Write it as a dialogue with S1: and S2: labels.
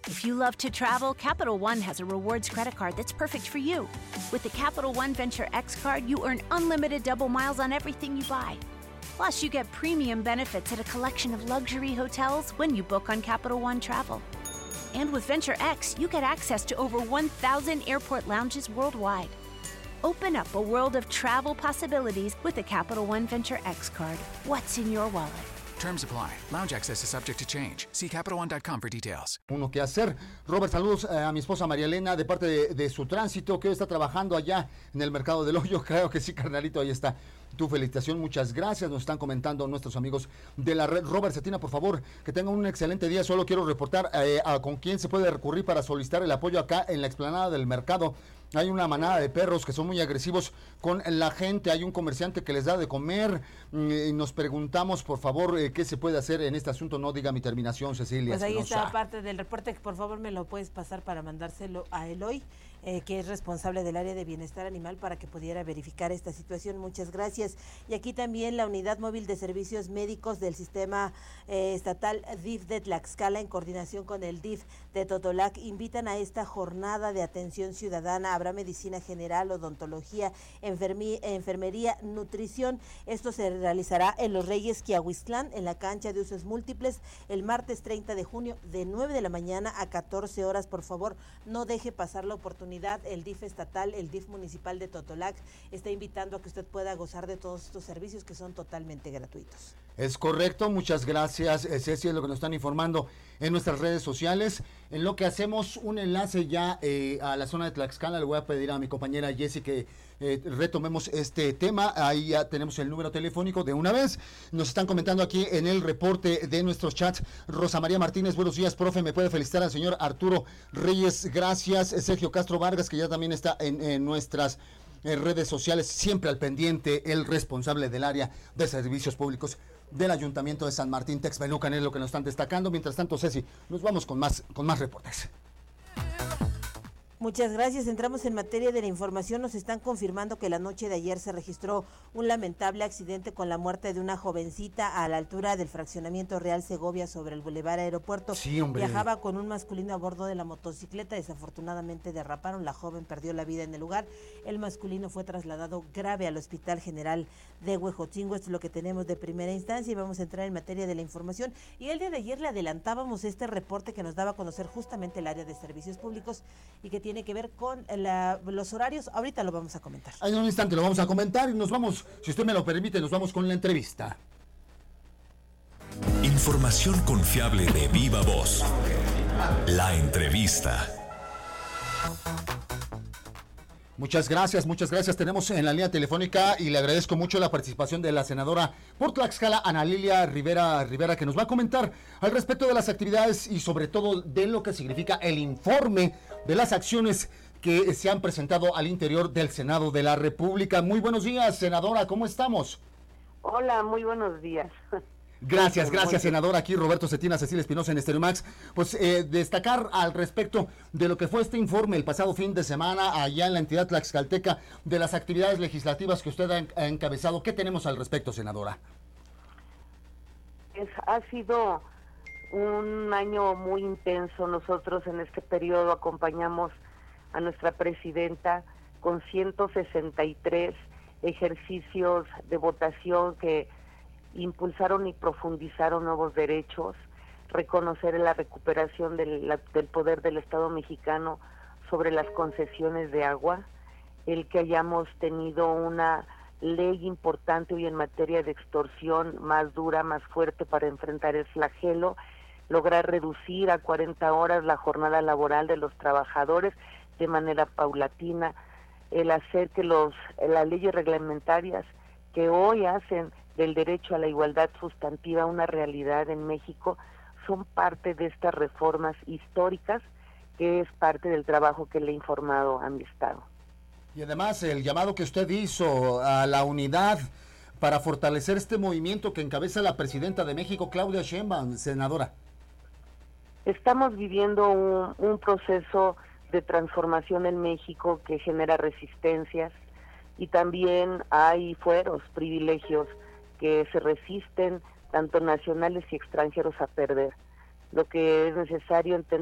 S1: If you love to travel, Capital One has a rewards credit card that's perfect for you. With the Capital One Venture X card, you earn unlimited double miles on everything you buy. Plus, you get premium benefits at a collection of luxury hotels when you book on Capital One Travel. And with Venture X, you get access to over 1,000 airport lounges worldwide. Open up a world of travel possibilities with the Capital One Venture X card. What's in your wallet?
S2: Terms apply. Lounge access is subject to change. See CapitalOne.com for details.
S3: Uno que hacer. Robert, saludos a mi esposa María Elena de parte de su tránsito, que hoy está trabajando allá en el Mercado del Hoyo. Creo que sí, carnalito, ahí está. Tu felicitación, muchas gracias. Nos están comentando nuestros amigos de la red. Robert Cetina, por favor, que tengan un excelente día. Solo quiero reportar con quién se puede recurrir para solicitar el apoyo acá en la explanada del mercado. Hay una manada de perros que son muy agresivos con la gente. Hay un comerciante que les da de comer. Y nos preguntamos, por favor, qué se puede hacer en este asunto. No diga mi terminación, Cecilia.
S4: Pues ahí está parte del reporte, que por favor me lo puedes pasar para mandárselo a Eloy, que es responsable del área de bienestar animal, para que pudiera verificar esta situación. Muchas gracias. Y aquí también la Unidad Móvil de Servicios Médicos del Sistema Estatal DIF de Tlaxcala, en coordinación con el DIF de Totolac, invitan a esta jornada de atención ciudadana. Habrá medicina general, odontología, enfermería, nutrición. Esto se realizará en Los Reyes, Quiahuistlán, en la cancha de usos múltiples, el martes 30 de junio, de 9 de la mañana a 14 horas. Por favor, no deje pasar la oportunidad. El DIF estatal, el DIF municipal de Totolac, está invitando a que usted pueda gozar de todos estos servicios que son totalmente gratuitos.
S3: Es correcto, muchas gracias, Ceci, es lo que nos están informando en nuestras redes sociales. En lo que hacemos un enlace ya a la zona de Tlaxcala, le voy a pedir a mi compañera Jessy que retomemos este tema. Ahí ya tenemos el número telefónico de una vez. Nos están comentando aquí en el reporte de nuestros chats. Rosa María Martínez, buenos días, profe, me puede felicitar al señor Arturo Reyes, gracias. Sergio Castro Vargas, que ya también está en nuestras redes sociales, siempre al pendiente, el responsable del área de servicios públicos del Ayuntamiento de San Martín Texmelucan, es lo que nos están destacando. Mientras tanto, Ceci, nos vamos con más reportes.
S4: Muchas gracias. Entramos en materia de la información. Nos están confirmando que la noche de ayer se registró un lamentable accidente con la muerte de una jovencita a la altura del fraccionamiento Real Segovia sobre el Boulevard Aeropuerto.
S3: Sí, hombre.
S4: Viajaba con un masculino a bordo de la motocicleta. Desafortunadamente derraparon. La joven perdió la vida en el lugar. El masculino fue trasladado grave al Hospital General de Huejotzingo. Esto es lo que tenemos de primera instancia y vamos a entrar en materia de la información. Y el día de ayer le adelantábamos este reporte que nos daba a conocer justamente el área de servicios públicos y que tiene que ver con los horarios. Ahorita lo vamos a comentar.
S3: En un instante lo vamos a comentar y nos vamos, si usted me lo permite, nos vamos con la entrevista.
S5: Información confiable de viva voz. La entrevista.
S3: Muchas gracias. Tenemos en la línea telefónica y le agradezco mucho la participación de la senadora por Tlaxcala, Ana Lilia Rivera, que nos va a comentar al respecto de las actividades y sobre todo de lo que significa el informe de las acciones que se han presentado al interior del Senado de la República. Muy buenos días, senadora, ¿cómo estamos?
S6: Hola, muy buenos días.
S3: Gracias, senadora. Aquí Roberto Cetina, Cecilia Espinosa en Estéreo Max. Pues destacar al respecto de lo que fue este informe el pasado fin de semana allá en la entidad tlaxcalteca de las actividades legislativas que usted ha encabezado. ¿Qué tenemos al respecto, senadora?
S6: Ha sido un año muy intenso. Nosotros en este periodo acompañamos a nuestra presidenta con 163 ejercicios de votación que impulsaron y profundizaron nuevos derechos, reconocer la recuperación del poder del Estado mexicano sobre las concesiones de agua, el que hayamos tenido una ley importante hoy en materia de extorsión más dura, más fuerte para enfrentar el flagelo, lograr reducir a 40 horas la jornada laboral de los trabajadores de manera paulatina, el hacer que las leyes reglamentarias que hoy hacen del derecho a la igualdad sustantiva una realidad en México son parte de estas reformas históricas que es parte del trabajo que le he informado a mi Estado.
S3: Y además el llamado que usted hizo a la unidad para fortalecer este movimiento que encabeza la presidenta de México, Claudia Sheinbaum, senadora.
S6: Estamos viviendo un proceso de transformación en México que genera resistencias y también hay fueros, privilegios que se resisten tanto nacionales y extranjeros a perder. Lo que es necesario entender